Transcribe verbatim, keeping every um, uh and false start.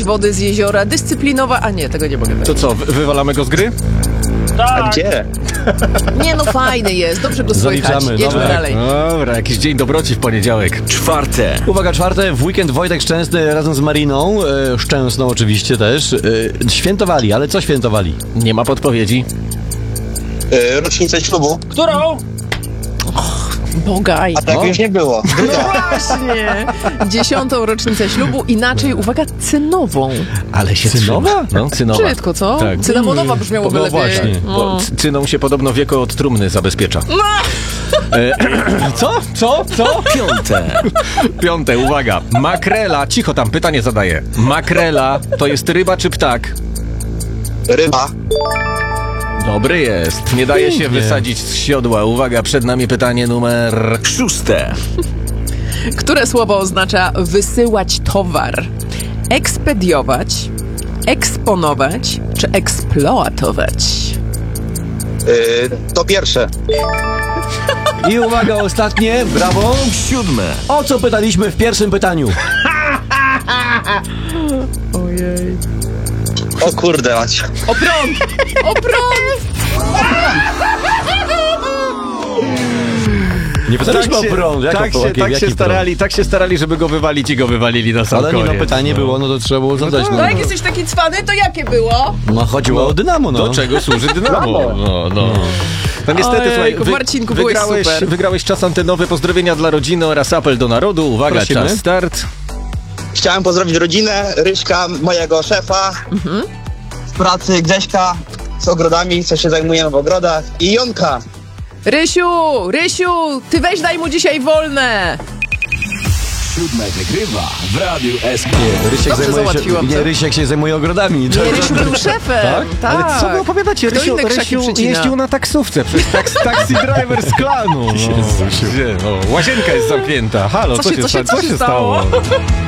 wody z jeziora, dyscyplinowa... A nie, tego nie mogę To co, wy- wywalamy go z gry? A gdzie? Nie, no fajny jest, dobrze go słychać. Zaliczamy, Jedźmy dobra. dalej. Dobra, jakiś dzień dobroci w poniedziałek. Czwarte. Uwaga, czwarte, w weekend Wojtek Szczęsny razem z Mariną, e, Szczęsną oczywiście też, e, świętowali, ale co świętowali? Nie ma podpowiedzi. Yy, rocznicę ślubu. Którą? Bogaj. A tak już nie było. Właśnie. Dziesiątą rocznicę ślubu, inaczej, uwaga, cynową. Ale się Cynowa? trzyma. No, cynowa. Brzydko, co? Tak. Cynamonowa brzmiałoby No lepiej. właśnie. Bo c- cyną się podobno wieko od trumny zabezpiecza. E, co? Co? Co? Piąte. Piąte, uwaga. Makrela, cicho tam, pytanie zadaję. Makrela to jest ryba czy ptak? Ryba. Dobry jest. Nie daje się Pięknie. wysadzić z siodła. Uwaga, przed nami pytanie numer... Szóste. Które słowo oznacza wysyłać towar? Ekspediować, eksponować czy eksploatować? Yy, to pierwsze. I uwaga, ostatnie, brawo. Siódme. O co pytaliśmy w pierwszym pytaniu? Ojej. O kurde mać. O prąd! O prąd! Nie pytaliśmy o prąd, jak tak o, się, jaki, tak, jaki się prąd? starali, tak się starali, żeby go wywalić i go wywalili na sam Ale nie, koniec. no pytanie było, no to trzeba było zadać. No No, jak jesteś taki cwany, to jakie było? no chodziło o Dynamo, no. Do czego służy Dynamo? No, no. No niestety, Ojejku, słuchaj, Marcinku, byłeś wygrałeś, super. wygrałeś czas antenowy, pozdrowienia dla rodziny oraz apel do narodu. Uwaga, Prosimy. czas start. Chciałem pozdrowić rodzinę, Ryśka, mojego szefa, z pracy Grześka, z ogrodami, co się zajmujemy w ogrodach, i Jonka. Rysiu, Rysiu, ty weź daj mu dzisiaj wolne. Siódme wygrywa w Radiu S K. Nie, Rysiek Dobrze zajmuje się, załatwiłam, nie, co? Rysiek się zajmuje ogrodami. Nie, Rysiu był szefem. Tak? Ale co wy opowiadacie? Kto Rysiu, inne krzaki Rysiu przycina? jeździł na taksówce, przez tax, taxi driver z klanu. No, gdzie? No, łazienka jest zamknięta. Halo, Co co, się- się, co się- sta- co się stało?